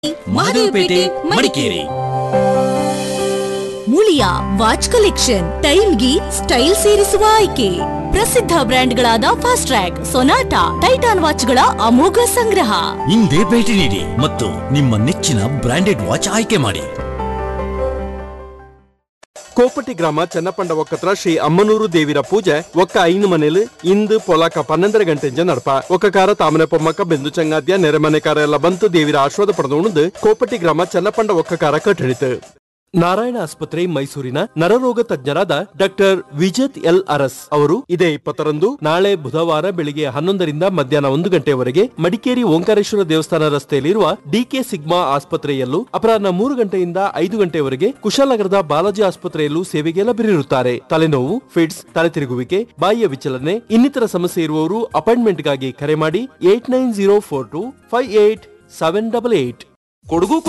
Mahadevapete Madikeri. Muliya watch collection, ಟೈಲ್ಗೆ style ಸೇರಿಸುವ ಆಯ್ಕೆ. ಪ್ರಸಿದ್ಧ ಬ್ರ್ಯಾಂಡ್ಗಳಾದ ಫಾಸ್ಟ್ ಟ್ರ್ಯಾಕ್, ಸೊನಾಟಾ, ಟೈಟಾನ್ ವಾಚ್ಗಳ ಅಮೋಘ ಸಂಗ್ರಹ. ಇಂದೇ ಭೇಟಿ ನೀಡಿ ಮತ್ತು ನಿಮ್ಮ ನೆಚ್ಚಿನ ಬ್ರಾಂಡೆಡ್ ವಾಚ್ ಆಯ್ಕೆ ಮಾಡಿ. ಕೋಪಟಿ ಗ್ರಾಮ ಚೆನ್ನಪಂಡ ಒಕ್ಕತ್ರ ಶ್ರೀ ಅಮ್ಮನೂರು ದೇವಿರ ಪೂಜೆ ಒಕ್ಕ ಐನು ಮನೇಲಿ ಇಂದು ಪೊಲಾಕ 12 ಗಂಟೆಂಜ ನಡಪ. ಒಕ್ಕಕಾರ ತಾಮನೆ ಪೊಮ್ಮಕ್ಕ ಬೆಂದು ಚಂಗಾದ್ಯ ನೆರೆಮನೆಕಾರ ಎಲ್ಲ ಬಂತು ದೇವಿರ ಆಶ್ವಾದ ಪಡೆದು ಕೋಪಟಿ ಗ್ರಾಮ ಚೆನ್ನಪಂಡ ಒಕ್ಕಕಾರ ಕಟ್ಟಳಿತು. ನಾರಾಯಣ ಆಸ್ಪತ್ರೆ ಮೈಸೂರಿನ ನರರೋಗ ತಜ್ಞರಾದ ಡಾಕ್ಟರ್ ವಿಜತ್ ಎಲ್ ಅರಸ್ ಅವರು ಇದೇ 20ರಂದು ನಾಳೆ ಬುಧವಾರ ಬೆಳಿಗ್ಗೆ 11ರಿಂದ ಮಧ್ಯಾಹ್ನ 1 ಗಂಟೆಯವರೆಗೆ ಮಡಿಕೇರಿ ಓಂಕಾರೇಶ್ವರ ದೇವಸ್ಥಾನ ರಸ್ತೆಯಲ್ಲಿರುವ ಡಿಕೆ ಸಿಗ್ಮಾ ಆಸ್ಪತ್ರೆಯಲ್ಲೂ ಅಪರಾಹ್ನ 3 ಗಂಟೆಯಿಂದ 5 ಗಂಟೆಯವರೆಗೆ ಕುಶಾಲನಗರದ ಬಾಲಾಜಿ ಆಸ್ಪತ್ರೆಯಲ್ಲೂ ಸೇವೆಗೆ ಲಭ್ಯರಿರುತ್ತಾರೆ. ತಲೆನೋವು, ಫಿಟ್ಸ್, ತಲೆತಿರುಗುವಿಕೆ, ಬಾಯಿಯ ವಿಚಲನೆ ಇನ್ನಿತರ ಸಮಸ್ಯೆ ಇರುವವರು ಅಪಾಯಿಂಟ್ಮೆಂಟ್ಗಾಗಿ ಕರೆ ಮಾಡಿ 8904258788. ಕೊಡಗು